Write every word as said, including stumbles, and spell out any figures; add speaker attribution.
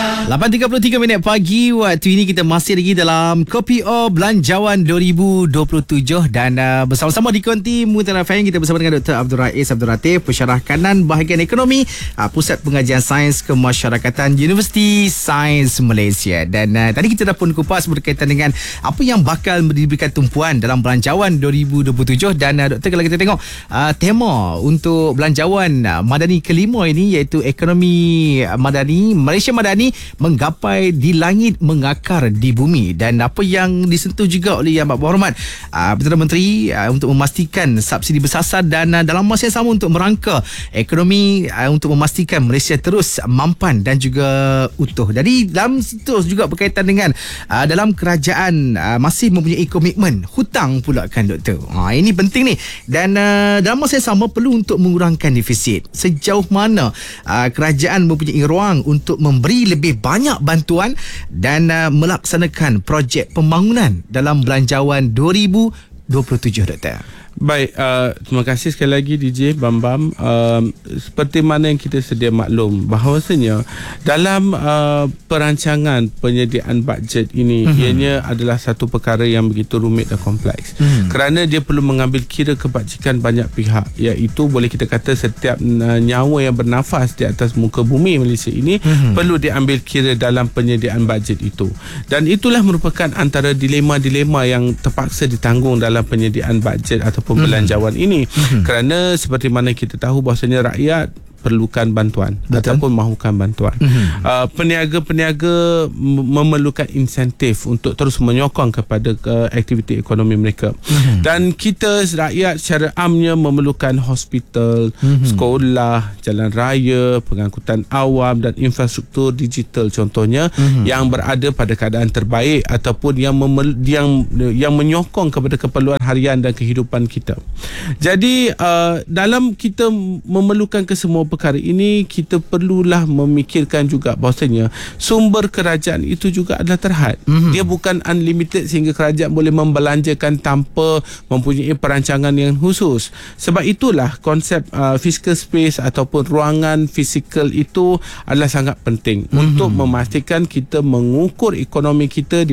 Speaker 1: lapan tiga puluh tiga minit pagi waktu ini kita masih lagi dalam Kopi O Belanjawan dua ribu dua puluh tujuh dan uh, bersama-sama di Konti Mutan F M kita bersama dengan Doktor Abdul Rais Abdul Latif, Pensyarah Kanan Bahagian Ekonomi uh, Pusat Pengajian Sains Kemasyarakatan Universiti Sains Malaysia. Dan uh, tadi kita dah pun kupas berkaitan dengan apa yang bakal diberikan tumpuan dalam Belanjawan dua ribu dua puluh tujuh. Dan uh, Doktor, kalau kita tengok uh, tema untuk Belanjawan uh, Madani kelima ini iaitu Ekonomi Madani Malaysia Madani menggapai di langit mengakar di bumi. Dan apa yang disentuh juga oleh Yang Berhormat uh, Perdana Menteri uh, untuk memastikan subsidi bersasar dan uh, dalam masa yang sama untuk merangka ekonomi uh, untuk memastikan Malaysia terus mampan dan juga utuh. Jadi dalam situ juga berkaitan dengan uh, dalam kerajaan uh, masih mempunyai komitmen hutang pula kan Doktor. Uh, ini penting ni. Dan uh, dalam masa yang sama perlu untuk mengurangkan defisit. Sejauh mana uh, kerajaan mempunyai ruang untuk memberi lebih banyak bantuan dan uh, melaksanakan projek pembangunan dalam Belanjawan dua ribu dua puluh tujuh, Doktor?
Speaker 2: Baik, uh, terima kasih sekali lagi D J Bam Bam. Uh, seperti mana yang kita sedia maklum bahawasanya dalam uh, perancangan penyediaan bajet ini, uh-huh. ianya adalah satu perkara yang begitu rumit dan kompleks, uh-huh. kerana dia perlu mengambil kira kebajikan banyak pihak, iaitu boleh kita kata setiap uh, nyawa yang bernafas di atas muka bumi Malaysia ini, uh-huh. perlu diambil kira dalam penyediaan bajet itu. Dan itulah merupakan antara dilema-dilema yang terpaksa ditanggung dalam penyediaan bajet atau pembelanjawan hmm. ini, hmm. kerana seperti mana kita tahu bahawasanya rakyat perlukan bantuan. Betul. Ataupun mahukan bantuan. Mm-hmm. Uh, peniaga-peniaga memerlukan insentif untuk terus menyokong kepada uh, aktiviti ekonomi mereka. Mm-hmm. Dan kita rakyat secara amnya memerlukan hospital, mm-hmm. sekolah, jalan raya, pengangkutan awam dan infrastruktur digital contohnya, mm-hmm. yang berada pada keadaan terbaik ataupun yang memel- yang yang menyokong kepada keperluan harian dan kehidupan kita. Jadi uh, dalam kita memerlukan kesemua perkara ini, kita perlulah memikirkan juga bahawasanya sumber kerajaan itu juga adalah terhad. Mm-hmm. Dia bukan unlimited sehingga kerajaan boleh membelanjakan tanpa mempunyai perancangan yang khusus. Sebab itulah konsep uh, fiscal space ataupun ruangan fizikal itu adalah sangat penting, mm-hmm. untuk memastikan kita mengukur ekonomi kita di